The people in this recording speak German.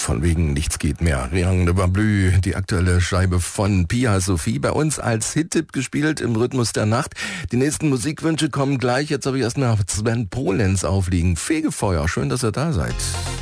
von wegen nichts geht mehr. Rien ne va plus, die aktuelle Scheibe von Pia Sophie, bei uns als Hit-Tipp gespielt im Rhythmus der Nacht. Die nächsten Musikwünsche kommen gleich. Jetzt habe ich erst mal Sven Polenz aufliegen. Fegefeuer, schön, dass ihr da seid.